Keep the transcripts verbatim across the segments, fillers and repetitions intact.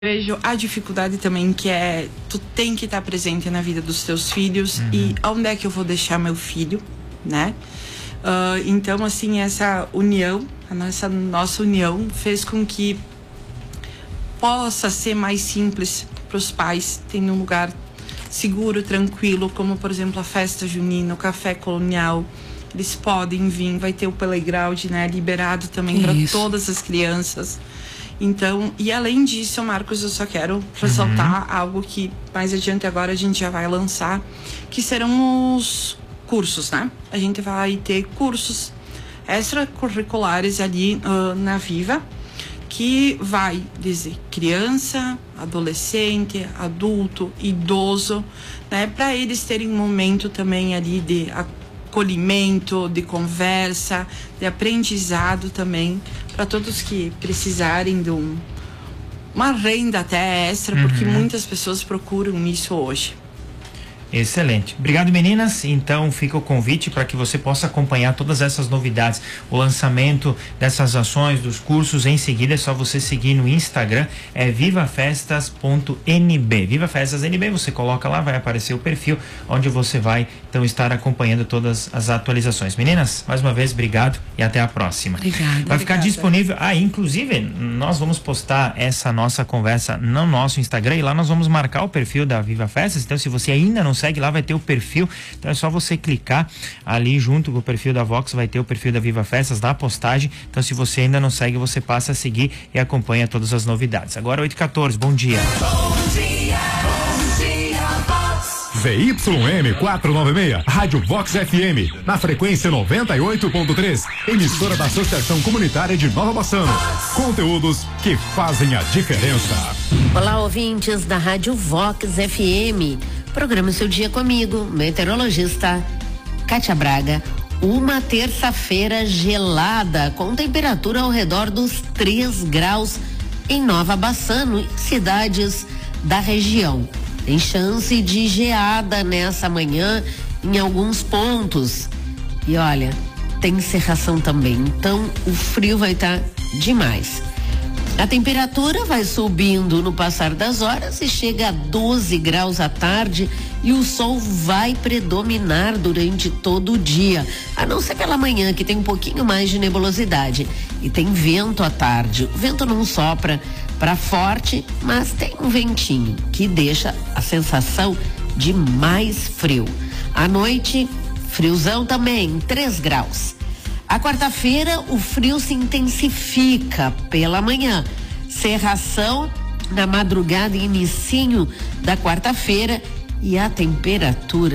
Vejo a dificuldade também que é, tu tem que estar presente na vida dos teus filhos. Uhum. E onde é que eu vou deixar meu filho, né? Uh, então, assim, essa união, a nossa, nossa união fez com que possa ser mais simples para os pais, ter um lugar seguro, tranquilo, como, por exemplo, a festa junina, o café colonial. Eles podem vir, vai ter o playground, né, liberado também para todas as crianças. Então, e além disso, Marcos, eu só quero ressaltar uhum. algo que mais adiante agora a gente já vai lançar, que serão os cursos, né? A gente vai ter cursos extracurriculares ali uh, na Viva, que vai dizer criança, adolescente, adulto, idoso, né? Para eles terem um momento também ali de acolhimento, de conversa, de aprendizado também, para todos que precisarem de um, uma renda até extra, uhum. porque muitas pessoas procuram isso hoje. Excelente. Obrigado, meninas. Então fica o convite para que você possa acompanhar todas essas novidades, o lançamento dessas ações, dos cursos. Em seguida é só você seguir no Instagram, é viva festas ponto n b. Viva Festas N B, você coloca lá, vai aparecer o perfil onde você vai então estar acompanhando todas as atualizações. Meninas, mais uma vez, obrigado e até a próxima. Obrigada. Vai ficar obrigada. disponível, ah, inclusive nós vamos postar essa nossa conversa no nosso Instagram e lá nós vamos marcar o perfil da Viva Festas. Então, se você ainda não segue, lá vai ter o perfil, então é só você clicar ali junto com o perfil da Vox, vai ter o perfil da Viva Festas, da postagem. Então, se você ainda não segue, você passa a seguir e acompanha todas as novidades. Agora oito e quatorze, bom dia. Bom dia, bom dia, Vox. V Y M quatrocentos e noventa e seis, Rádio Vox F M, na frequência noventa e oito ponto três, emissora da Associação Comunitária de Nova Bassano. Conteúdos que fazem a diferença. Olá, ouvintes da Rádio Vox F M. Programa Seu Dia comigo, meteorologista Kátia Braga. Uma terça-feira gelada, com temperatura ao redor dos três graus em Nova Bassano e cidades da região. Tem chance de geada nessa manhã em alguns pontos. E olha, tem cerração também, então o frio vai estar tá demais. A temperatura vai subindo no passar das horas e chega a doze graus à tarde e o sol vai predominar durante todo o dia, a não ser pela manhã, que tem um pouquinho mais de nebulosidade e tem vento à tarde. O vento não sopra para forte, mas tem um ventinho que deixa a sensação de mais frio. À noite, friozão também, três graus. A quarta-feira, o frio se intensifica pela manhã. Cerração na madrugada e inicinho da quarta-feira e a temperatura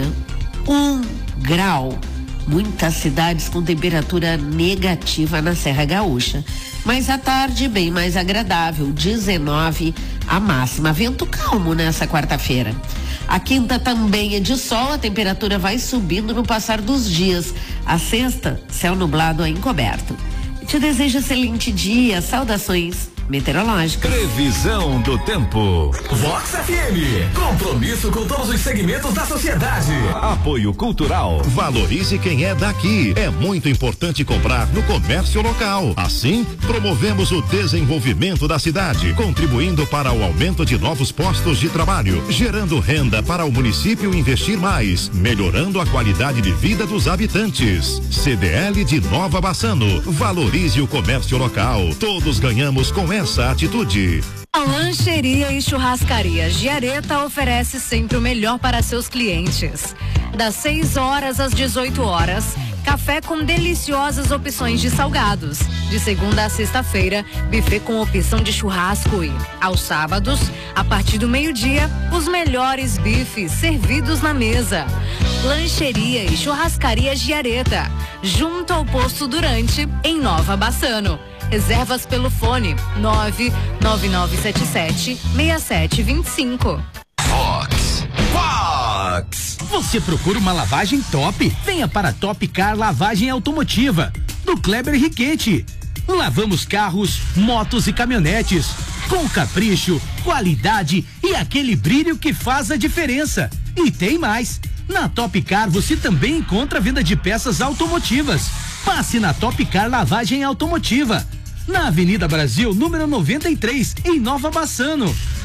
um grau. Muitas cidades com temperatura negativa na Serra Gaúcha. Mas à tarde, bem mais agradável, dezenove a máxima. Vento calmo nessa quarta-feira. A quinta também é de sol, a temperatura vai subindo no passar dos dias. A sexta, céu nublado a encoberto. Te desejo excelente dia, saudações meteorológicas. Previsão do tempo. Vox F M, compromisso com todos os segmentos da sociedade. Apoio cultural. Valorize quem é daqui. É muito importante comprar no comércio local. Assim, promovemos o desenvolvimento da cidade, contribuindo para o aumento de novos postos de trabalho, gerando renda para o município investir mais, melhorando a qualidade de vida dos habitantes. C D L de Nova Bassano. Valorize o comércio local. Todos ganhamos com essa atitude. A Lancheria e Churrascaria Giareta oferece sempre o melhor para seus clientes. Das seis horas às dezoito horas, café com deliciosas opções de salgados. De segunda a sexta-feira, buffet com opção de churrasco e, aos sábados, a partir do meio-dia, os melhores bifes servidos na mesa. Lancheria e Churrascaria Giareta, junto ao Posto Durante, em Nova Bassano. Reservas pelo fone nove nove nove sete sete seis sete dois cinco. Vox. Vox. Você procura uma lavagem top? Venha para Top Car Lavagem Automotiva, do Kleber Riquete. Lavamos carros, motos e caminhonetes com capricho, qualidade e aquele brilho que faz a diferença. E tem mais. Na Top Car você também encontra a venda de peças automotivas. Passe na Top Car Lavagem Automotiva. na Avenida Brasil, número noventa e três, em Nova Bassano.